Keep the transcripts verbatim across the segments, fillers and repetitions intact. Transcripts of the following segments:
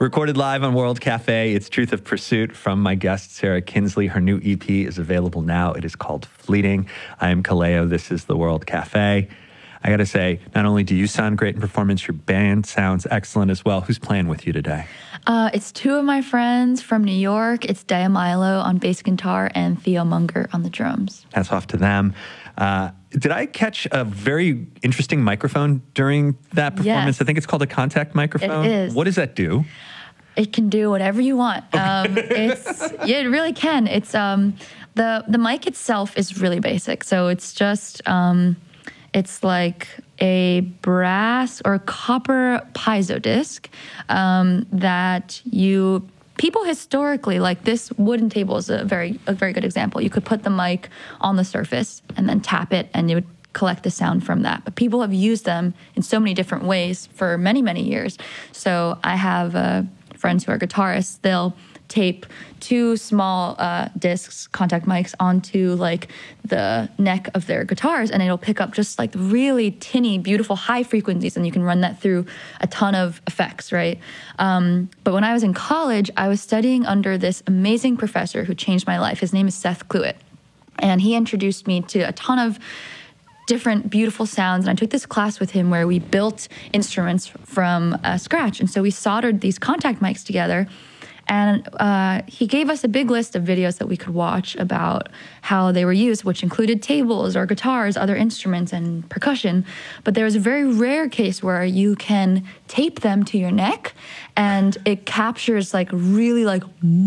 Recorded live on World Cafe, it's Truth of Pursuit from my guest, Sarah Kinsley. Her new E P is available now. It is called Fleeting. I am Kaleo. This is the World Cafe. I got to say, not only do you sound great in performance, your band sounds excellent as well. Who's playing with you today? Uh, it's two of my friends from New York. It's Daya Milo on bass guitar and Theo Munger on the drums. Hats off to them. Uh, did I catch a very interesting microphone during that performance? Yes. I think it's called a contact microphone. It is. What does that do? It can do whatever you want. Um, it's yeah, it really can. It's um, the the mic itself is really basic. So it's just um, it's like a brass or copper piezo disc um, that you. People historically, like this wooden table is a very a very good example. You could put the mic on the surface and then tap it, and you would collect the sound from that. But people have used them in so many different ways for many, many years. So I have uh, friends who are guitarists. They'll tape two small uh, discs, contact mics, onto like the neck of their guitars, and it'll pick up just like really tinny, beautiful high frequencies, and you can run that through a ton of effects, right? Um, but when I was in college, I was studying under this amazing professor who changed my life. His name is Seth Cluett, and he introduced me to a ton of different beautiful sounds. And I took this class with him where we built instruments from uh, scratch. And so we soldered these contact mics together. And uh, he gave us a big list of videos that we could watch about how they were used, which included tables or guitars, other instruments, and percussion. But there was a very rare case where you can tape them to your neck, and it captures like really like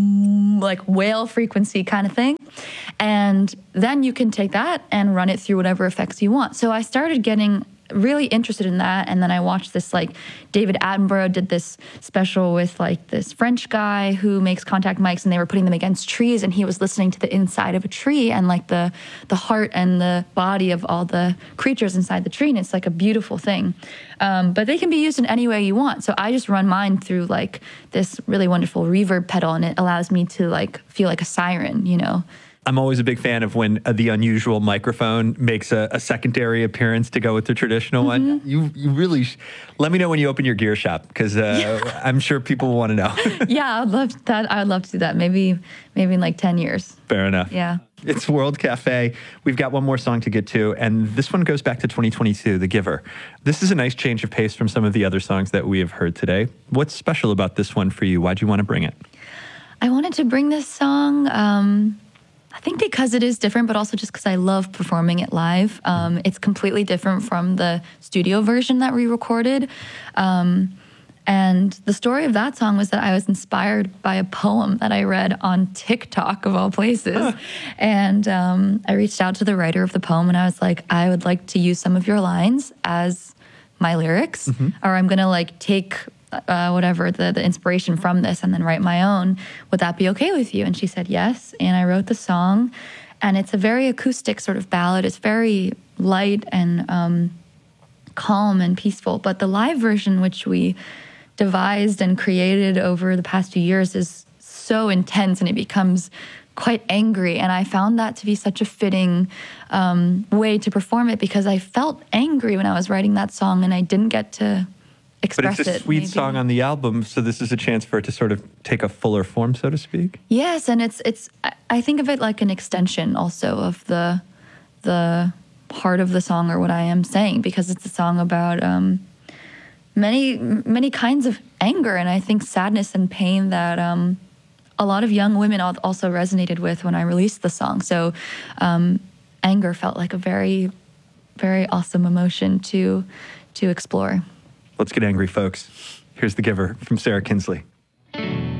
like whale frequency kind of thing. And then you can take that and run it through whatever effects you want. So I started getting really interested in that, and then I watched this, like David Attenborough did this special with like this French guy who makes contact mics, and they were putting them against trees, and he was listening to the inside of a tree and like the the heart and the body of all the creatures inside the tree, and it's like a beautiful thing. Um, but they can be used in any way you want. So I just run mine through like this really wonderful reverb pedal, and it allows me to like feel like a siren, you know. I'm always a big fan of when uh, the unusual microphone makes a, a secondary appearance to go with the traditional mm-hmm. one. You you really sh- let me know when you open your gear shop, because uh, yeah. I'm sure people will want to know. Yeah, I'd love that. I'd love to do that. Maybe maybe in like ten years. Fair enough. Yeah. It's World Cafe. We've got one more song to get to, and this one goes back to twenty twenty-two, The Giver. This is a nice change of pace from some of the other songs that we have heard today. What's special about this one for you? Why'd you want to bring it? I wanted to bring this song. Um, I think because it is different, but also just because I love performing it live. Um, it's completely different from the studio version that we recorded. Um, and the story of that song was that I was inspired by a poem that I read on TikTok, of all places. Huh. And um, I reached out to the writer of the poem, and I was like, I would like to use some of your lines as my lyrics, mm-hmm. or I'm going to like take Uh, whatever the, the inspiration from this and then write my own. Would that be okay with you? And she said yes. And I wrote the song, and it's a very acoustic sort of ballad. It's very light and um, calm and peaceful. But the live version, which we devised and created over the past few years, is so intense, and it becomes quite angry. And I found that to be such a fitting um, way to perform it, because I felt angry when I was writing that song, and I didn't get to express it. But it's a sweet maybe. song on the album, so this is a chance for it to sort of take a fuller form, so to speak. Yes, and it's it's. I think of it like an extension also of the the part of the song, or what I am saying, because it's a song about um, many many kinds of anger, and I think sadness and pain that um, a lot of young women also resonated with when I released the song. So um, anger felt like a very very awesome emotion to to explore. Let's get angry, folks. Here's The Giver from Sarah Kinsley.